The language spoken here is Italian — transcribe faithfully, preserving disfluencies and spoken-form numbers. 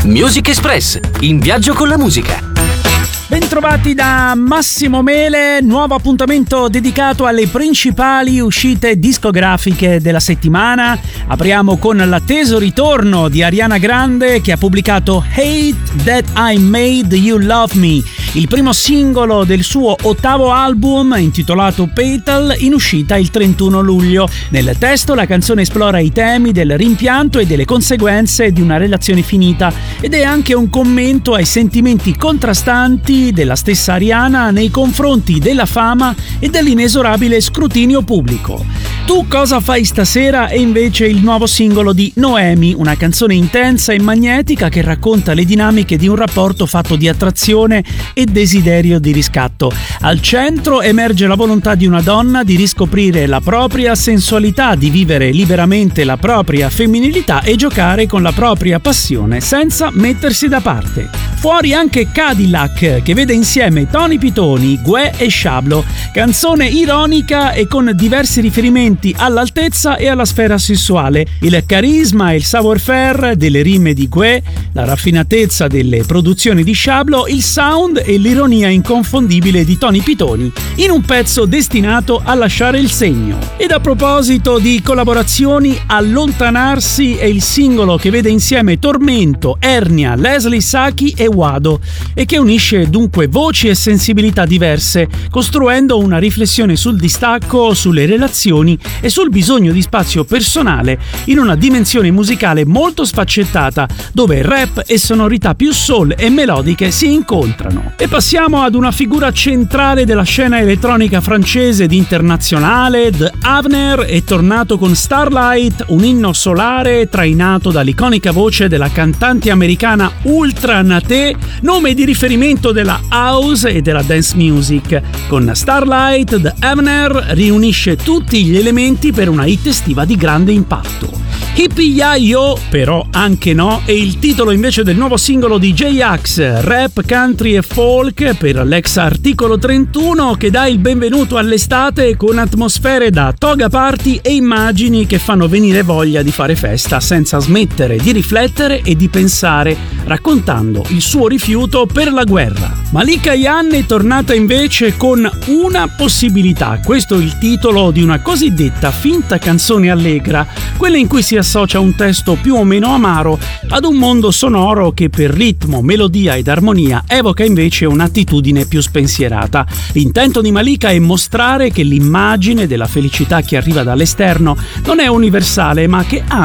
Music Express, in viaggio con la musica. Bentrovati da Massimo Mele, nuovo appuntamento dedicato alle principali uscite discografiche della settimana. Apriamo con l'atteso ritorno di Ariana Grande, che ha pubblicato Hate That I Made You Love Me, il primo singolo del suo ottavo album intitolato Petal, in uscita il trentuno luglio. Nel testo la canzone esplora i temi del rimpianto e delle conseguenze di una relazione finita ed è anche un commento ai sentimenti contrastanti della stessa Ariana nei confronti della fama e dell'inesorabile scrutinio pubblico. Tu cosa fai stasera è invece il nuovo singolo di Noemi, una canzone intensa e magnetica che racconta le dinamiche di un rapporto fatto di attrazione e desiderio di riscatto. Al centro emerge la volontà di una donna di riscoprire la propria sensualità, di vivere liberamente la propria femminilità e giocare con la propria passione senza mettersi da parte. Fuori anche Cadillac, che vede insieme Tony Pitoni, Guè e Sciablo, canzone ironica e con diversi riferimenti all'altezza e alla sfera sessuale, il carisma e il savoir-faire delle rime di Guè, la raffinatezza delle produzioni di Sciablo, il sound e l'ironia inconfondibile di Tony Pitoni, in un pezzo destinato a lasciare il segno. Ed a proposito di collaborazioni, Allontanarsi è il singolo che vede insieme Tormento, Ernia, Leslie Saki e Wado e che unisce dunque voci e sensibilità diverse, costruendo una riflessione sul distacco, sulle relazioni e sul bisogno di spazio personale in una dimensione musicale molto sfaccettata, dove rap e sonorità più soul e melodiche si incontrano. E passiamo ad una figura centrale della scena elettronica francese di internazionale. The Avner è tornato con Starlight, un inno solare trainato dall'iconica voce della cantante americana Ultra Naté, nome di riferimento della house e della dance music. Con Starlight, The Avner riunisce tutti gli elementi per una hit estiva di grande impatto. Hippie-Ya-Yo, però anche no, è il titolo invece del nuovo singolo di J-Ax, rap, country e folk per l'ex Articolo trentuno, che dà il benvenuto all'estate con atmosfere da toga party e immagini che fanno venire voglia di fare festa senza smettere di riflettere e di pensare, raccontando il suo rifiuto per la guerra. Malika Yan è tornata invece con Una possibilità, questo è il titolo di una cosiddetta finta canzone allegra, quella in cui si associa un testo più o meno amaro ad un mondo sonoro che per ritmo, melodia ed armonia evoca invece un'attitudine più spensierata. L'intento di Malika è mostrare che l'immagine della felicità che arriva dall'esterno non è universale, ma che ha